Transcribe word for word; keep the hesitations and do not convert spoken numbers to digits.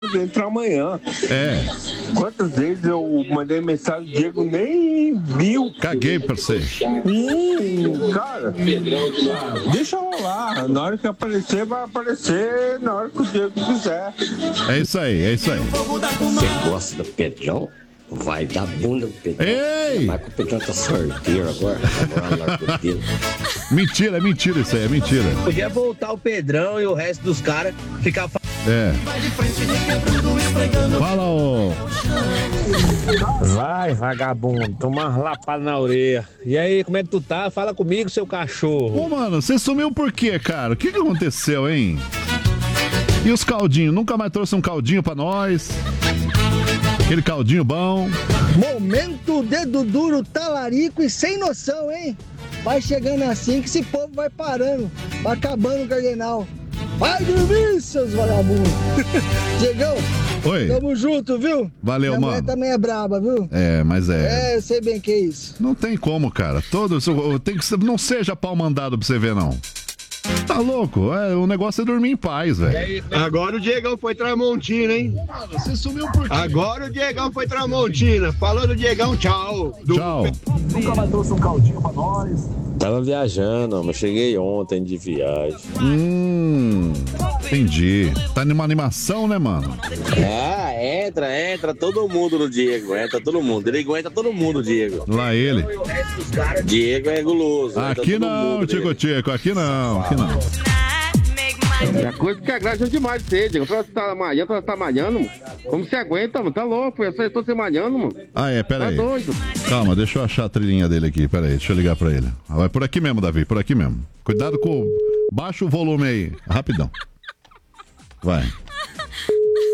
entra amanhã. É. Quantas vezes eu mandei mensagem, o Diego nem viu. Caguei pra você. Hum, cara, deixa rolar. Na hora que aparecer, vai aparecer na hora que o Diego quiser. É isso aí, é isso aí. Você gosta do Pedrão? Vai dar bunda do Pedrão. Ei! Mas que o Pedrão tá sorteiro agora. agora mentira, é mentira isso aí, é mentira. Podia voltar o Pedrão e o resto dos caras ficar... É. Fala, ô. Vai, vagabundo, toma uma lapada na orelha. E aí, como é que tu tá? Fala comigo, seu cachorro. Ô, mano, você sumiu por quê, cara? O que que aconteceu, hein? E os caldinhos? Nunca mais trouxe um caldinho pra nós? Aquele caldinho bom. Momento dedo duro, talarico e sem noção, hein? Vai chegando assim que esse povo vai parando, vai acabando o cardenal. Vai dormir, seus vagabundos. Diegão, oi. Tamo junto, viu? Valeu, Minha mano. mulher também é braba, viu? É, mas é... É, eu sei bem que é isso. Não tem como, cara. Todo... Tem que ser... Não seja pau mandado pra você ver, não. Tá louco? É, o negócio é dormir em paz, velho. Agora o Diegão foi Tramontina, hein? Mano, você sumiu por quê? Agora o Diegão foi Tramontina. Falou do Diegão, tchau. Do... Tchau. Nunca mais trouxe um caldinho pra nós. Tava viajando, mas cheguei ontem de viagem. Hum, entendi. Tá numa animação, né, mano? Ah, entra, entra todo mundo no Diego. Entra todo mundo. Ele aguenta todo mundo, Diego. Lá ele. Diego é guloso. Aqui não, Tico Tico, aqui não, aqui não. É coisa que agrada demais você, Diego. Você tá malhando, você tá malhando, mano. Como você aguenta, mano? Tá louco, eu só tô se malhando, mano. Ah, é, pera Tá aí. doido. Calma, deixa eu achar a trilhinha dele aqui, pera aí, deixa eu ligar pra ele. Ah, vai por aqui mesmo, Davi, por aqui mesmo. Cuidado com... Baixa o volume aí, rapidão. Vai.